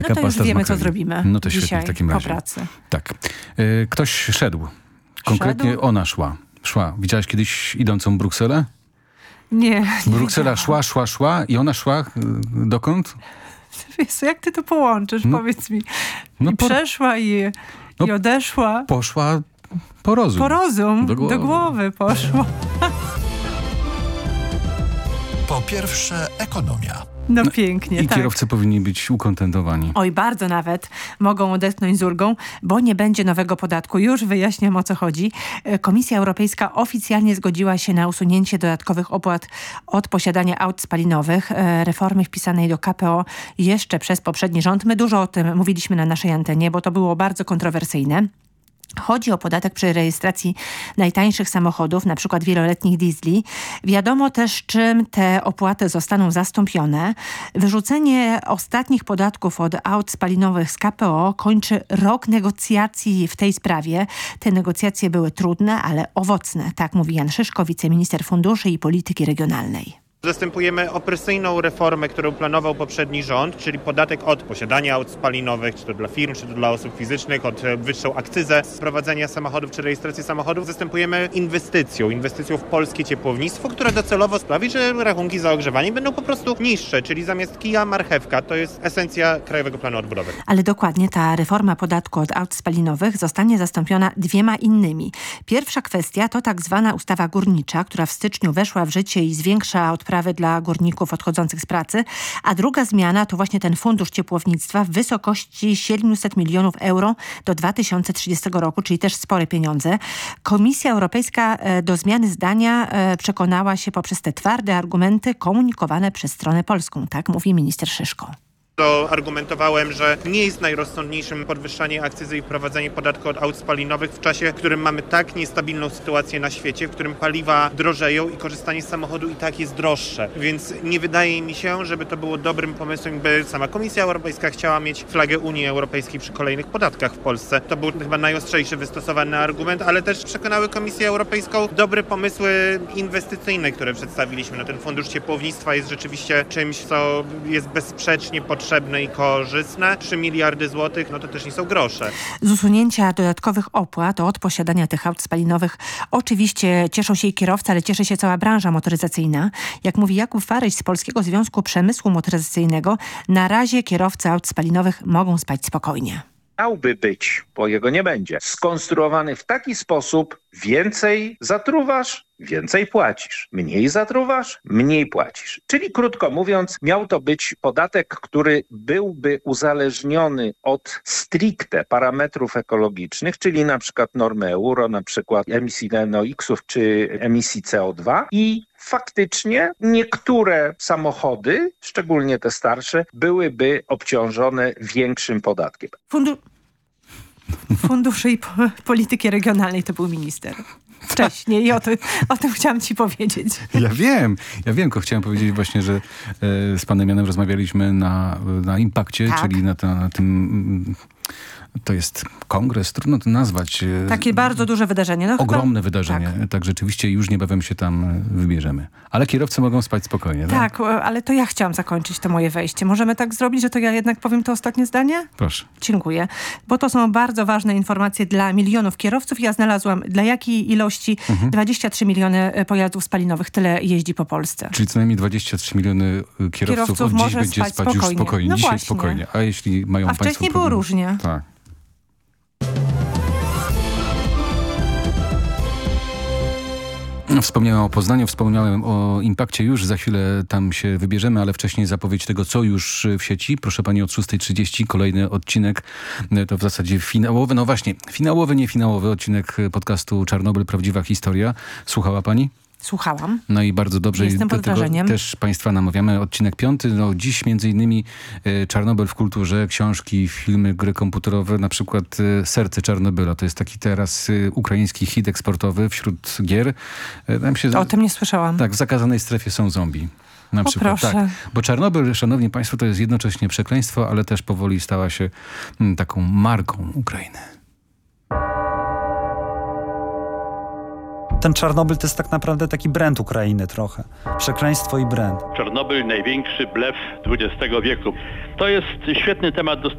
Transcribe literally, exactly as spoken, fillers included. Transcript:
No to już wiemy, co zrobimy No to świetnie dzisiaj w takim razie. po pracy. Tak. Y, ktoś szedł. Konkretnie Szedł? ona szła. Szła. Widziałaś kiedyś idącą Brukselę? Nie, nie Bruksela widziałam. szła, szła, szła i ona szła y, dokąd? Jezu, jak ty to połączysz? No. Powiedz mi. No I po- przeszła i, No. i odeszła. Poszła po rozum. Po rozum. Do Do głowy. głowy, poszła. Po pierwsze, ekonomia. No, pięknie, I tak. kierowcy powinni być ukontentowani. Oj, bardzo nawet mogą odetchnąć z ulgą, bo nie będzie nowego podatku. Już wyjaśniam, o co chodzi. Komisja Europejska oficjalnie zgodziła się na usunięcie dodatkowych opłat od posiadania aut spalinowych. E, Reformy wpisanej do K P O jeszcze przez poprzedni rząd. My dużo o tym mówiliśmy na naszej antenie, bo to było bardzo kontrowersyjne. Chodzi o podatek przy rejestracji najtańszych samochodów, na przykład wieloletnich diesli. Wiadomo też, czym te opłaty zostaną zastąpione. Wyrzucenie ostatnich podatków od aut spalinowych z K P O kończy rok negocjacji w tej sprawie. Te negocjacje były trudne, ale owocne, tak mówi Jan Szyszko, wiceminister funduszy i polityki regionalnej. Zastępujemy opresyjną reformę, którą planował poprzedni rząd, czyli podatek od posiadania aut spalinowych, czy to dla firm, czy to dla osób fizycznych, od wyższą akcyzę z prowadzenia samochodów, czy rejestracji samochodów. Zastępujemy inwestycją, inwestycją w polskie ciepłownictwo, która docelowo sprawi, że rachunki za ogrzewanie będą po prostu niższe, czyli zamiast kija marchewka. To jest esencja Krajowego Planu Odbudowy. Ale dokładnie ta reforma podatku od aut spalinowych zostanie zastąpiona dwiema innymi. Pierwsza kwestia to tak zwana ustawa górnicza, która w styczniu weszła w życie i zwiększa odprawy dla górników odchodzących z pracy, a druga zmiana to właśnie ten fundusz ciepłownictwa w wysokości siedemset milionów euro do dwa tysiące trzydziestego roku, czyli też spore pieniądze. Komisja Europejska do zmiany zdania przekonała się poprzez te twarde argumenty komunikowane przez stronę polską, tak mówi minister Szyszko. To argumentowałem, że nie jest najrozsądniejszym podwyższanie akcyzy i wprowadzenie podatku od aut spalinowych w czasie, w którym mamy tak niestabilną sytuację na świecie, w którym paliwa drożeją i korzystanie z samochodu i tak jest droższe. Więc nie wydaje mi się, żeby to było dobrym pomysłem, by sama Komisja Europejska chciała mieć flagę Unii Europejskiej przy kolejnych podatkach w Polsce. To był chyba najostrzejszy wystosowany argument, ale też przekonały Komisję Europejską dobre pomysły inwestycyjne, które przedstawiliśmy. No, ten fundusz ciepłownictwa jest rzeczywiście czymś, co jest bezsprzecznie potrzebne i korzystne. trzy miliardy złotych, no to też nie są grosze. Z usunięcia dodatkowych opłat od posiadania tych aut spalinowych oczywiście cieszą się i kierowcy, ale cieszy się cała branża motoryzacyjna. Jak mówi Jakub Faryś z Polskiego Związku Przemysłu Motoryzacyjnego, na razie kierowcy aut spalinowych mogą spać spokojnie. Miałby być, bo jego nie będzie, skonstruowany w taki sposób: więcej zatruwasz, więcej płacisz. Mniej zatruwasz, mniej płacisz. Czyli krótko mówiąc, miał to być podatek, który byłby uzależniony od stricte parametrów ekologicznych, czyli na przykład normy euro, na przykład emisji N O X-ów czy emisji C O dwa, i faktycznie niektóre samochody, szczególnie te starsze, byłyby obciążone większym podatkiem. Fundu... Funduszy i po... polityki regionalnej to był minister. Wcześniej i o, to, o tym chciałam ci powiedzieć. Ja wiem, ja wiem, tylko chciałem powiedzieć właśnie, że e, z panem Janem rozmawialiśmy na, na Impakcie, Tak. czyli na, na, na tym... To jest kongres, trudno to nazwać. Takie bardzo duże wydarzenie. No Ogromne chyba... wydarzenie. Tak. tak, rzeczywiście już niebawem się tam wybierzemy. Ale kierowcy mogą spać spokojnie, tak? Tak, ale to ja chciałam zakończyć to moje wejście. Możemy tak zrobić, że to ja jednak powiem to ostatnie zdanie? Proszę. Dziękuję. Bo to są bardzo ważne informacje dla milionów kierowców. Ja znalazłam dla jakiej ilości mhm. dwadzieścia trzy miliony pojazdów spalinowych tyle jeździ po Polsce. Czyli co najmniej dwadzieścia trzy miliony kierowców, kierowców od dziś będzie spać, spać już spokojnie. No Dzisiaj właśnie. spokojnie. A jeśli mają A państwo wcześniej problem, było różnie. Tak. Wspomniałem o Poznaniu, wspomniałem o Impakcie, już za chwilę tam się wybierzemy, ale wcześniej zapowiedź tego, co już w sieci. Proszę pani, od szóstej trzydzieści kolejny odcinek, to w zasadzie finałowy, no właśnie, finałowy, nie finałowy odcinek podcastu Czarnobyl, prawdziwa historia. Słuchała pani? Słuchałam. No i bardzo dobrze. Jestem pod wrażeniem. Też państwa namawiamy. Odcinek piąty. No dziś między innymi e, Czarnobyl w kulturze, książki, filmy, gry komputerowe. Na przykład e, Serce Czarnobyla. To jest taki teraz e, ukraiński hit eksportowy wśród gier. E, tam się, o tym nie słyszałam. Tak, w Zakazanej strefie są zombie. Na o, przykład. proszę. Tak. Bo Czarnobyl, szanowni państwo, to jest jednocześnie przekleństwo, ale też powoli stała się m, taką marką Ukrainy. Ten Czarnobyl to jest tak naprawdę taki brand Ukrainy trochę. Przekleństwo i brand. Czarnobyl, największy blef dwudziestego wieku. To jest świetny temat do